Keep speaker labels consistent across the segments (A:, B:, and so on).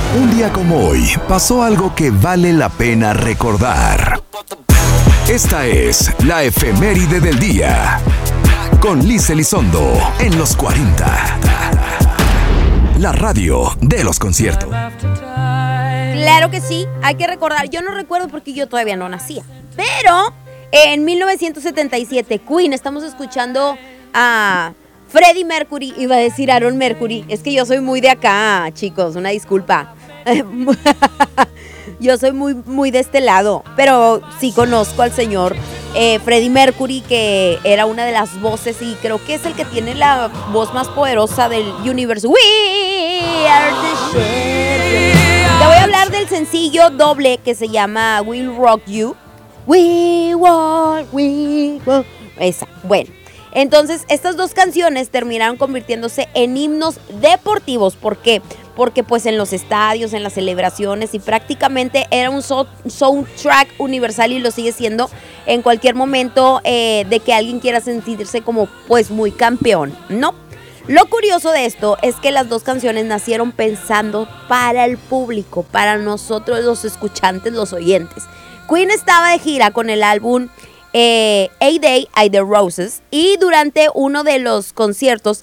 A: Un día como hoy pasó algo que vale la pena recordar. Esta es la efeméride del día. Con Liz Elizondo en los 40. La radio de los conciertos.
B: Claro que sí, hay que recordar. Yo no recuerdo porque yo todavía no nacía. Pero en 1977, Queen, estamos escuchando a Freddie Mercury, iba a decir Aaron Mercury. Es que yo soy muy de acá, chicos, una disculpa. Yo soy muy de este lado, pero sí conozco al señor Freddie Mercury, que era una de las voces y creo que es el que tiene la voz más poderosa del universo. We are the champions. Te voy a hablar del sencillo doble que se llama We'll Rock You. We want. Esa, bueno. Entonces, estas dos canciones terminaron convirtiéndose en himnos deportivos. ¿Por qué? Porque pues en los estadios, en las celebraciones y prácticamente era un soundtrack universal y lo sigue siendo en cualquier momento de que alguien quiera sentirse como pues muy campeón, ¿no? Lo curioso de esto es que las dos canciones nacieron pensando para el público, para nosotros los escuchantes, los oyentes. Queen estaba de gira con el álbum A Day at the Roses y durante uno de los conciertos,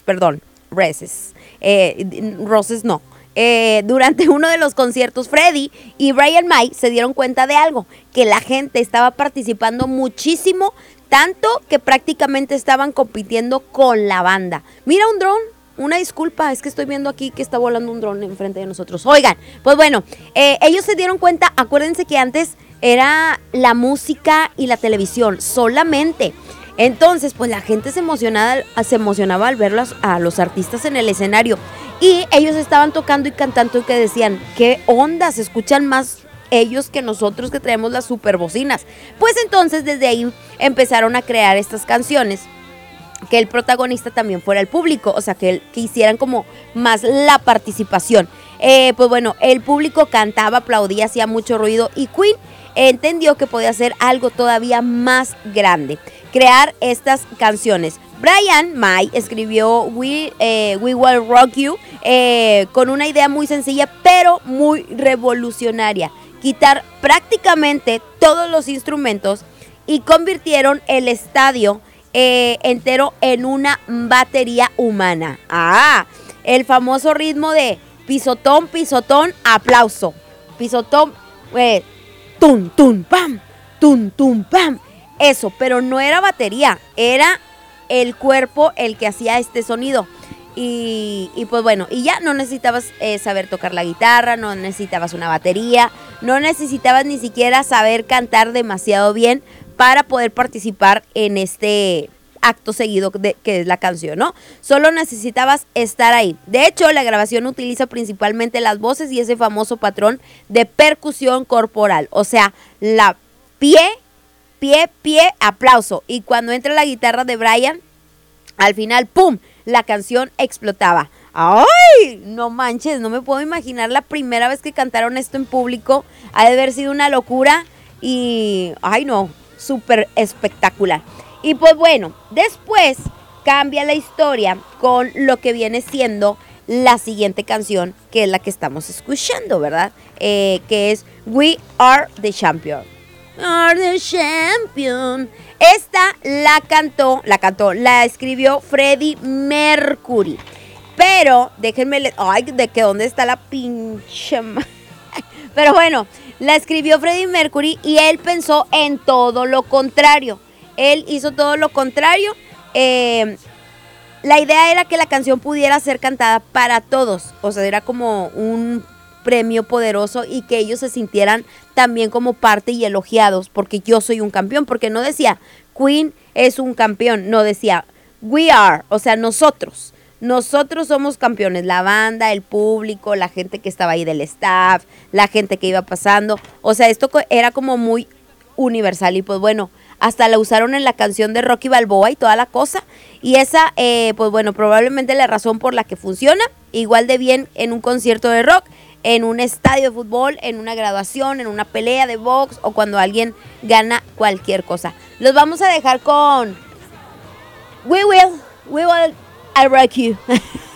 B: durante uno de los conciertos, Freddie y Brian May se dieron cuenta de algo, que la gente estaba participando muchísimo, tanto que prácticamente estaban compitiendo con la banda. Mira un dron. Una disculpa, es que estoy viendo aquí que está volando un dron enfrente de nosotros. Oigan, pues bueno, ellos se dieron cuenta, acuérdense que antes era la música y la televisión solamente. Entonces, pues la gente se emocionaba al ver a los artistas en el escenario. Y ellos estaban tocando y cantando y que decían, ¿qué onda? Se escuchan más ellos que nosotros que traemos las superbocinas. Pues entonces desde ahí empezaron a crear estas canciones, que el protagonista también fuera el público, o sea, que hicieran como más la participación. Pues bueno, el público cantaba, aplaudía, hacía mucho ruido y Queen entendió que podía hacer algo todavía más grande, crear estas canciones. Brian May escribió We Will Rock You con una idea muy sencilla pero muy revolucionaria, quitar prácticamente todos los instrumentos y convirtieron el estadio entero en una batería humana. El famoso ritmo de pisotón, pisotón, aplauso, pisotón, tum, tum, pam, tum, tum, pam. Eso, pero no era batería, era el cuerpo el que hacía este sonido. Y pues bueno, y ya no necesitabas saber tocar la guitarra, no necesitabas una batería, no necesitabas ni siquiera saber cantar demasiado bien para poder participar en este acto seguido que es la canción, ¿no? Solo necesitabas estar ahí. De hecho, la grabación utiliza principalmente las voces y ese famoso patrón de percusión corporal. O sea, la pie, aplauso. Y cuando entra la guitarra de Brian, al final, ¡pum!, la canción explotaba. ¡Ay! No manches, no me puedo imaginar la primera vez que cantaron esto en público. Ha de haber sido una locura y, ¡ay no!, súper espectacular. Y pues bueno, después cambia la historia con lo que viene siendo la siguiente canción, que es la que estamos escuchando, ¿verdad? Que es We Are the Champion. Are the Champion. Esta la escribió Freddie Mercury. Pero déjenme, ¿dónde está la pinche? Pero bueno, la escribió Freddie Mercury y él pensó en todo lo contrario. Él hizo todo lo contrario. La idea era que la canción pudiera ser cantada para todos. O sea, era como un premio poderoso y que ellos se sintieran también como parte y elogiados, porque yo soy un campeón. Porque no decía Queen es un campeón, no, decía we are, o sea, nosotros somos campeones, la banda, el público, la gente que estaba ahí del staff, la gente que iba pasando. O sea, esto era como muy universal y pues bueno, hasta la usaron en la canción de Rocky Balboa y toda la cosa. Y esa, pues bueno, probablemente la razón por la que funciona igual de bien en un concierto de rock, en un estadio de fútbol, en una graduación, en una pelea de box o cuando alguien gana cualquier cosa. Los vamos a dejar con We Will I Rock You.